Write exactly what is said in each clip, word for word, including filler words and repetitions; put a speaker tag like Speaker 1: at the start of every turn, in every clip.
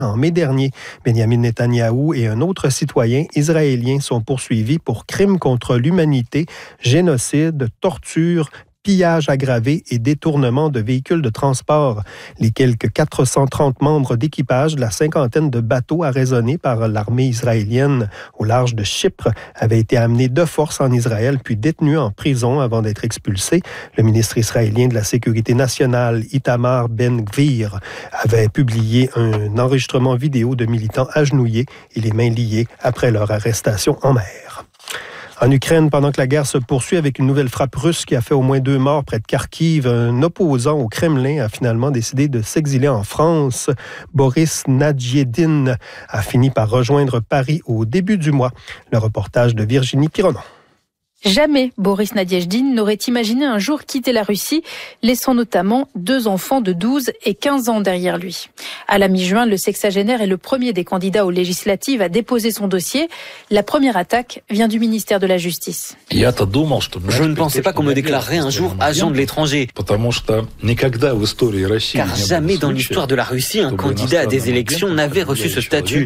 Speaker 1: En mai dernier, Benjamin Netanyahou et un autre citoyen israélien sont poursuivis pour crimes contre l'humanité, génocide, torture, pillage aggravé et détournement de véhicules de transport. Les quelques quatre cent trente membres d'équipage de la cinquantaine de bateaux arraisonnés par l'armée israélienne au large de Chypre avaient été amenés de force en Israël puis détenus en prison avant d'être expulsés. Le ministre israélien de la Sécurité nationale, Itamar Ben-Gvir, avait publié un enregistrement vidéo de militants agenouillés et les mains liées après leur arrestation en mer. En Ukraine, pendant que la guerre se poursuit avec une nouvelle frappe russe qui a fait au moins deux morts près de Kharkiv, un opposant au Kremlin a finalement décidé de s'exiler en France. Boris Nadjedin a fini par rejoindre Paris au début du mois. Le reportage de Virginie Pironon.
Speaker 2: Jamais Boris Nadjedin n'aurait imaginé un jour quitter la Russie, laissant notamment deux enfants de douze et quinze ans derrière lui. À la mi-juin, le sexagénaire est le premier des candidats aux législatives à déposer son dossier. La première attaque vient du ministère de la Justice.
Speaker 3: Je ne pensais pas qu'on me déclarerait un jour agent de l'étranger. Car jamais dans l'histoire de la Russie, un candidat à des élections n'avait reçu ce statut.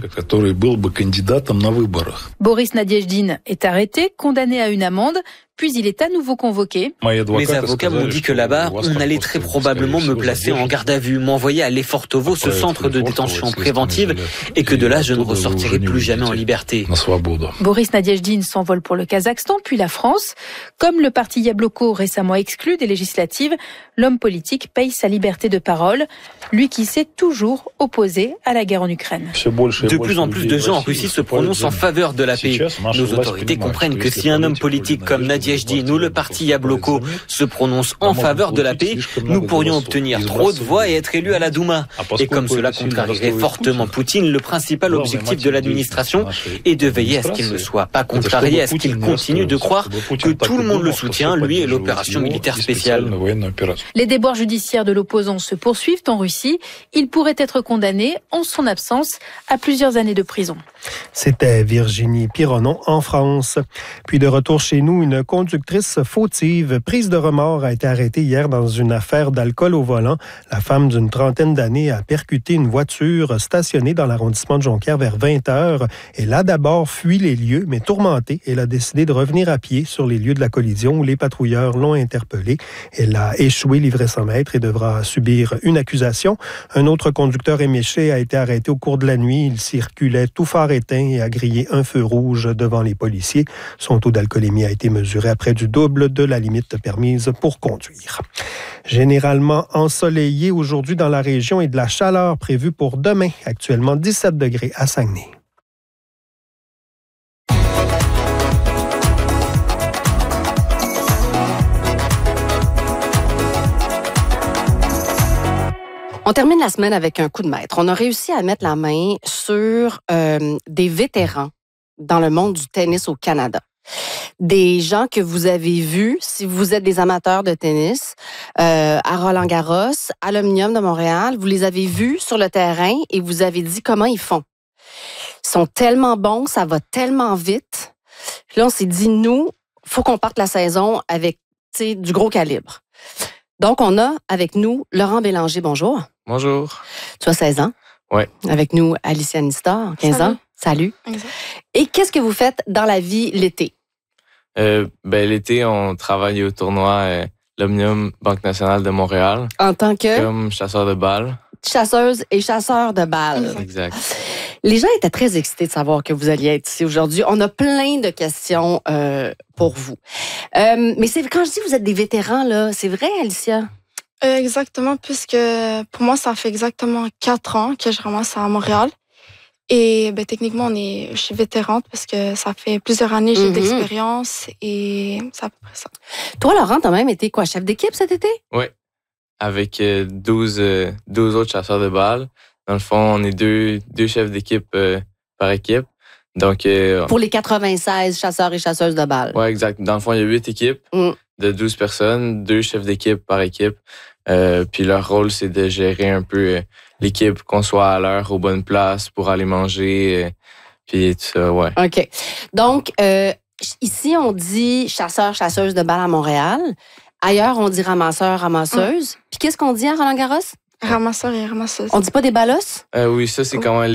Speaker 2: Boris Nadjedin est arrêté, condamné à une amende, puis il est à nouveau convoqué.
Speaker 3: Mes avocats m'ont dit que là-bas, on allait très probablement me placer en garde à vue, m'envoyer à Lefortovo, ce centre de détention préventive, et que de là, je ne ressortirai plus jamais en liberté.
Speaker 2: Boris Nadjedin s'envole pour le Kazakhstan, puis la France. Comme le parti Yabloko récemment exclu des législatives, l'homme politique paye sa liberté de parole, lui qui s'est toujours opposé à la guerre en Ukraine.
Speaker 3: De plus en plus de gens en Russie se prononcent en faveur de la paix. Nos autorités comprennent que si un homme politique comme Nadjedin ou le parti Yabloko se prononce en faveur de la paix, nous pourrions obtenir trop de voix et être élus à la Douma. Et comme cela contrarierait fortement Poutine, le principal objectif de l'administration est de veiller à ce qu'il ne soit pas contrarié, à ce qu'il continue de croire que tout le monde le soutient, lui et l'opération militaire spéciale.
Speaker 2: Les déboires judiciaires de l'opposant se poursuivent en Russie. Il pourrait être condamné, en son absence, à plusieurs années de prison.
Speaker 1: C'était Virginie Pironon en France. Puis de retour chez nous, une conductrice fautive, prise de remords, a été arrêtée hier dans une affaire d'alcool au volant. La femme d'une trentaine d'années a percuté une voiture stationnée dans l'arrondissement de Jonquière vers vingt heures. Elle a d'abord fui les lieux, mais tourmentée, elle a décidé de revenir à pied sur les lieux de la collision où les patrouilleurs l'ont interpellée. Elle a échoué livré sans maître et devra subir une accusation. Un autre conducteur éméché a été arrêté au cours de la nuit. Il circulait tout phare éteint et a grillé un feu rouge devant les policiers. Son taux d'alcoolémie a été mesuré à près du double de la limite permise pour conduire. Généralement ensoleillé aujourd'hui dans la région et de la chaleur prévue pour demain. Actuellement dix-sept degrés à Saguenay.
Speaker 4: On termine la semaine avec un coup de maître. On a réussi à mettre la main sur euh, des vétérans dans le monde du tennis au Canada. Des gens que vous avez vus, si vous êtes des amateurs de tennis, euh, à Roland-Garros, à l'Omnium de Montréal, vous les avez vus sur le terrain et vous avez dit comment ils font. Ils sont tellement bons, ça va tellement vite. Puis là, on s'est dit, nous, faut qu'on parte la saison avec du gros calibre. Donc, on a avec nous Laurent Bélanger. Bonjour.
Speaker 5: Bonjour.
Speaker 4: Tu as seize ans.
Speaker 5: Oui.
Speaker 4: Avec nous, Alicia Nistor, quinze
Speaker 6: Salut.
Speaker 4: ans. Salut.
Speaker 6: Exact.
Speaker 4: Et qu'est-ce que vous faites dans la vie l'été?
Speaker 5: Euh, ben, l'été, on travaille au tournoi euh, l'Omnium Banque nationale de Montréal.
Speaker 4: En tant que
Speaker 5: Comme chasseur de balles.
Speaker 4: chasseuse et chasseur de balles.
Speaker 5: Exact.
Speaker 4: Les gens étaient très excités de savoir que vous alliez être ici aujourd'hui. On a plein de questions euh, pour vous. Euh, mais c'est quand je dis que vous êtes des vétérans, là, c'est vrai, Alicia?
Speaker 6: Euh, exactement, puisque pour moi, ça fait exactement quatre ans que je ramasse à Montréal. Et ben, techniquement, on est, je suis vétérante parce que ça fait plusieurs années que j'ai
Speaker 4: Mm-hmm.
Speaker 6: d'expérience et c'est à peu près ça.
Speaker 4: Toi, Laurent, t'as même été quoi, chef d'équipe cet été?
Speaker 5: Oui. Avec euh, douze, euh, douze autres chasseurs de balles. Dans le fond, on est deux, deux chefs d'équipe euh, par équipe. Donc, euh,
Speaker 4: Pour les quatre-vingt-seize chasseurs et chasseuses de balles.
Speaker 5: ouais, exact. Dans le fond, il y a huit équipes
Speaker 4: Mm.
Speaker 5: de douze personnes, deux chefs d'équipe par équipe. Euh, puis leur rôle, c'est de gérer un peu euh, l'équipe, qu'on soit à l'heure, aux bonnes places pour aller manger. Euh, puis tout ça, ouais.
Speaker 4: OK. Donc, euh, ici, on dit chasseur, chasseuse de balles à Montréal. Ailleurs, on dit ramasseur, ramasseuse. Puis qu'est-ce qu'on dit à Roland-Garros?
Speaker 6: Ramasseur et ramasseuse.
Speaker 4: On dit pas des ballos?
Speaker 5: Euh, oui, ça, c'est
Speaker 6: Oh.
Speaker 5: comment